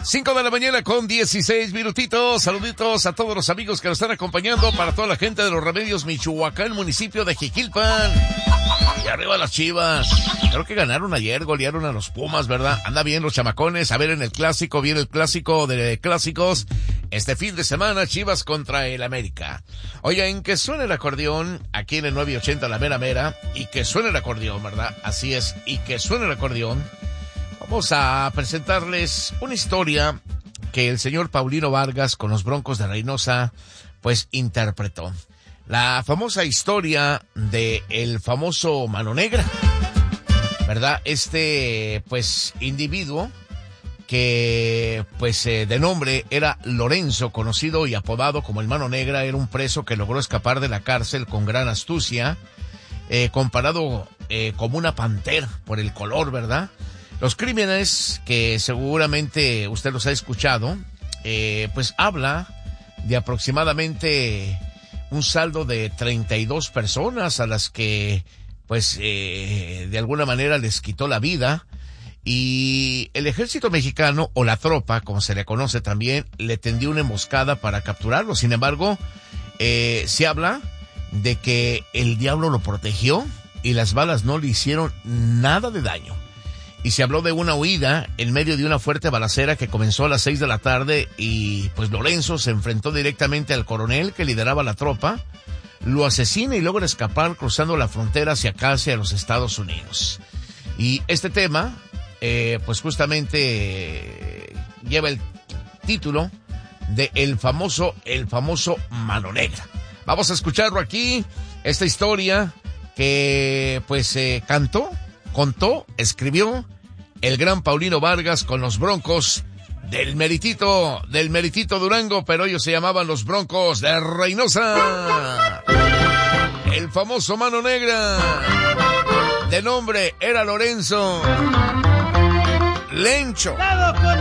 5 de la mañana con 16 minutitos. Saluditos a todos los amigos que nos están acompañando, para toda la gente de Los Remedios, Michoacán, municipio de Jiquilpan. Y arriba las Chivas. Creo que ganaron ayer, golearon a los Pumas, ¿verdad? Anda bien los chamacones. A ver, en el clásico, viene el clásico de clásicos. Este fin de semana, Chivas contra el América. Oye, en que suene el acordeón, aquí en el 980 La Mera Mera, y que suene el acordeón, ¿verdad? Así es, y que suene el acordeón. Vamos a presentarles una historia que el señor Paulino Vargas con los Broncos de Reynosa, pues, interpretó. La famosa historia de el famoso Mano Negra, ¿verdad? Pues, individuo que, pues, de nombre era Lorenzo, conocido y apodado como el Mano Negra, era un preso que logró escapar de la cárcel con gran astucia, comparado como una pantera por el color, ¿verdad? Los crímenes, que seguramente usted los ha escuchado, pues habla de aproximadamente un saldo de 32 personas a las que, pues, de alguna manera les quitó la vida. Y el ejército mexicano, o la tropa, como se le conoce también, le tendió una emboscada para capturarlo. Sin embargo, se habla de que el diablo lo protegió y las balas no le hicieron nada de daño. Y se habló de una huida en medio de una fuerte balacera que comenzó a las 6 de la tarde y pues Lorenzo se enfrentó directamente al coronel que lideraba la tropa, lo asesina y logra escapar cruzando la frontera hacia acá, hacia los Estados Unidos. Y este tema, pues justamente lleva el título de el famoso Mano Negra. Vamos a escucharlo aquí, esta historia que pues contó, escribió el gran Paulino Vargas con los Broncos del Meritito Durango, pero ellos se llamaban los Broncos de Reynosa. El famoso Mano Negra, de nombre era Lorenzo Lencho.